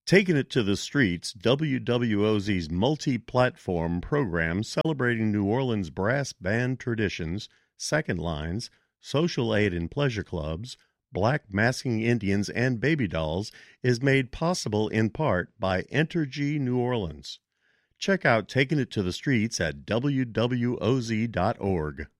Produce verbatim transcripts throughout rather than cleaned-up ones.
Taking It to the Streets, W W O Z's multi-platform program celebrating New Orleans brass band traditions, second lines, social aid and pleasure clubs, black masking Indians, and baby dolls is made possible in part by Entergy New Orleans. Check out Taking It to the Streets at W W O Z dot org.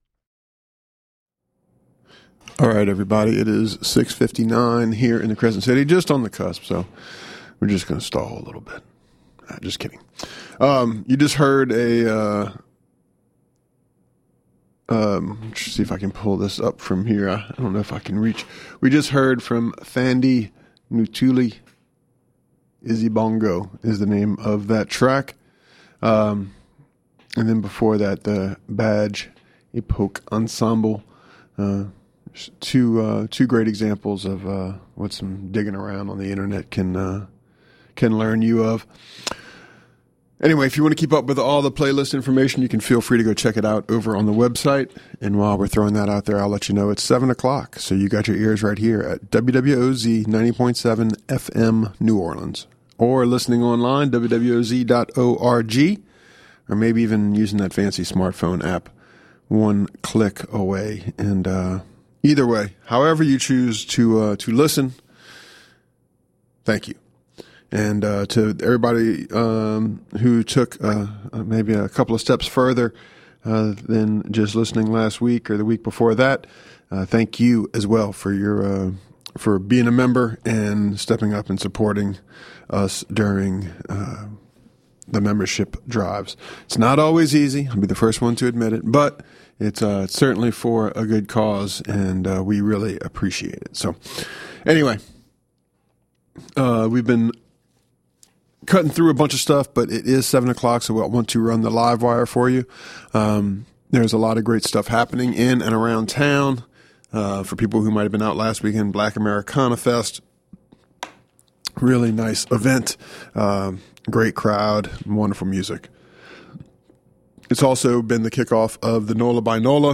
All right, everybody, it is six fifty-nine here in the Crescent City, just on the cusp, so we're just going to stall a little bit. Nah, just kidding. Um, you just heard a, uh, um, let's see if I can pull this up from here. I, I don't know if I can reach. We just heard from Thandi Ntuli. Izzy Bongo is the name of that track. Um, and then before that, the Badge Epoch Ensemble. Uh, two uh, two great examples of uh, what some digging around on the internet can uh, can learn you of. Anyway, if you want to keep up with all the playlist information, you can feel free to go check it out over on the website. And while we're throwing that out there, I'll let you know it's seven o'clock. So you got your ears right here at W W O Z ninety point seven F M New Orleans. Or listening online, W W O Z dot org. Or maybe even using that fancy smartphone app. One click away. And uh, either way, however you choose to uh, to listen, thank you. And uh, to everybody um, who took uh, maybe a couple of steps further uh, than just listening last week or the week before that, uh, thank you as well for your uh, for being a member and stepping up and supporting us during uh, the membership drives. It's not always easy. I'll be the first one to admit it, but it's uh, certainly for a good cause, and uh, we really appreciate it. So, anyway, uh, we've been cutting through a bunch of stuff, but it is seven o'clock, so I want to run the live wire for you. Um, there's a lot of great stuff happening in and around town. Uh, for people who might have been out last weekend, Black Americana Fest, really nice event, um, great crowd, wonderful music. It's also been the kickoff of the NOLA by NOLA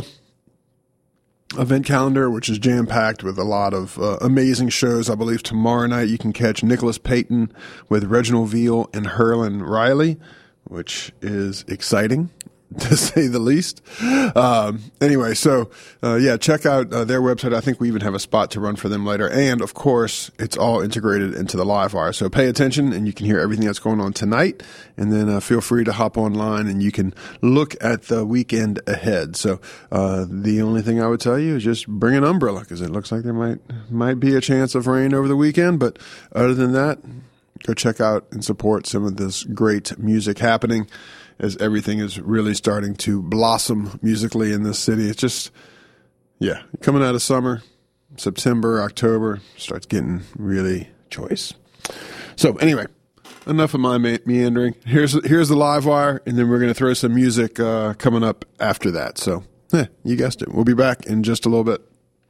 event calendar, which is jam-packed with a lot of uh, amazing shows. I believe tomorrow night you can catch Nicholas Payton with Reginald Veal and Herlin Riley, which is exciting, to say the least. Um, anyway, so, uh, yeah, check out uh, their website. I think we even have a spot to run for them later. And, of course, it's all integrated into the live wire. So pay attention, and you can hear everything that's going on tonight. And then uh, feel free to hop online, and you can look at the weekend ahead. So uh, the only thing I would tell you is just bring an umbrella, because it looks like there might might be a chance of rain over the weekend. But other than that, go check out and support some of this great music happening, as everything is really starting to blossom musically in this city. It's just, yeah, coming out of summer, September, October, starts getting really choice. So anyway, enough of my me- meandering. Here's here's the live wire, and then we're going to throw some music uh, coming up after that. So, eh, you guessed it. We'll be back in just a little bit.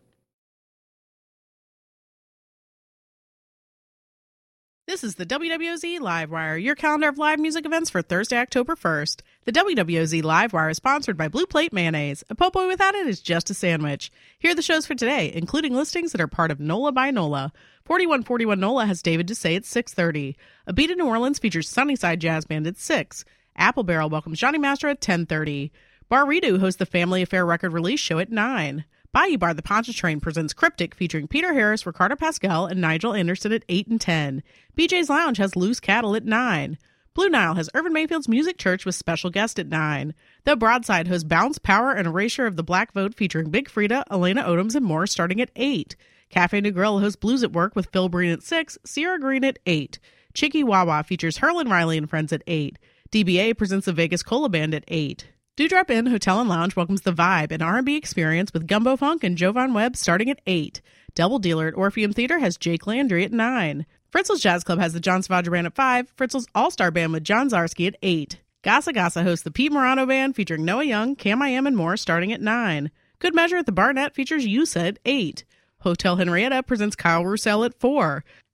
This is the W W O Z Live Wire, your calendar of live music events for Thursday, October first. The W W O Z Live Wire is sponsored by Blue Plate Mayonnaise. A po' boy without it is just a sandwich. Here are the shows for today, including listings that are part of NOLA by NOLA. forty-one forty-one NOLA has David Doucet at six thirty. A Beat in New Orleans features Sunnyside Jazz Band at six. Apple Barrel welcomes Johnny Master at ten thirty. Bar Redo hosts the Family Affair record release show at nine. Bayou Bar The Pontchartrain presents Cryptic featuring Peter Harris, Ricardo Pascal, and Nigel Anderson at eight and ten. B J's Lounge has Loose Cattle at nine. Blue Nile has Irvin Mayfield's Music Church with special guest at nine. The Broadside hosts Bounce, Power, and Erasure of the Black Vote featuring Big Frida, Elena Odoms, and more starting at eight. Cafe New Grill hosts Blues at Work with Phil Breen at six, Sierra Green at eight. Chicky Wawa features Herlin Riley and Friends at eight. D B A presents the Vegas Cola Band at eight. Dewdrop Inn Hotel and Lounge welcomes The Vibe, an R and B experience with Gumbo Funk and Jovan Webb starting at eight. Double Dealer at Orpheum Theater has Jake Landry at nine. Fritzl's Jazz Club has the John Savage Band at five. Fritzl's All-Star Band with John Zarski at eight. Gasa Gasa hosts the Pete Morano Band featuring Noah Young, Cam I Am, and more starting at nine. Good Measure at the Barnett features Yusa at eight. Hotel Henrietta presents Kyle Roussel at four.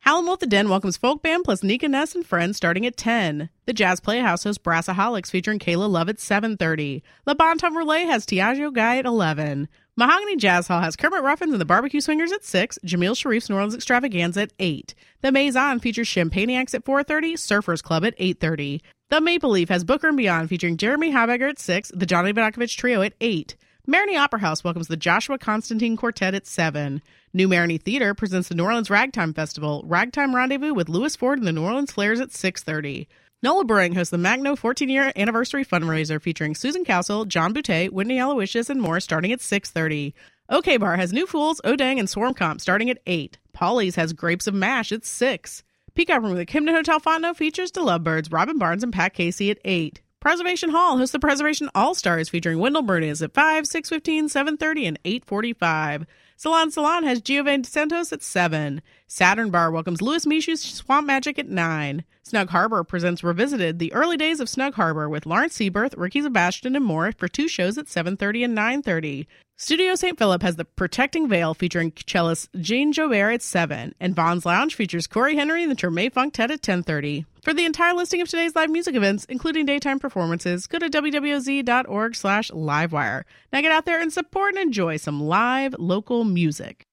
Howlin' Wolf the Den welcomes folk band plus Nika Ness and friends starting at ten. The Jazz Playhouse hosts Brassaholics featuring Kayla Love at seven thirty. Le Bon Temps Relais has Tiago Guy at eleven. Mahogany Jazz Hall has Kermit Ruffins and the Barbecue Swingers at six, Jamil Sharif's New Orleans Extravaganza at eight. The Maison features Champagniacs at four thirty, Surfers Club at eight thirty. The Maple Leaf has Booker and Beyond featuring Jeremy Habegger at six, the Johnny Bonakovich Trio at eight. Marigny Opera House welcomes the Joshua Constantine Quartet at seven. New Marigny Theater presents the New Orleans Ragtime Festival, Ragtime Rendezvous with Louis Ford and the New Orleans Flares at six thirty. Nola Brewing hosts the Magno fourteen-year anniversary fundraiser featuring Susan Castle, John Boutte, Whitney Aloysius, and more starting at six thirty. OK Bar has New Fools, Odang, and Swarm Comp starting at eight. Polly's has Grapes of Mash at six. Peacock Room at the Camden Hotel Fontenot features The Lovebirds, Robin Barnes, and Pat Casey at eight. Preservation Hall hosts the Preservation All-Stars featuring Wendell Berniz at five, six fifteen, seven thirty, and eight forty-five. Salon Salon has Giovanni Santos at seven. Saturn Bar welcomes Louis Michu's Swamp Magic at nine. Snug Harbor presents Revisited, the early days of Snug Harbor with Lawrence Seaberth, Ricky Sebastian, and more for two shows at seven thirty and nine thirty. Studio Saint Philip has The Protecting Veil featuring cellist Jean Jobert at seven. And Vaughn's Lounge features Corey Henry and the Treme Funktet at ten thirty. For the entire listing of today's live music events, including daytime performances, go to w w z dot org slash livewire. Now get out there and support and enjoy some live local music.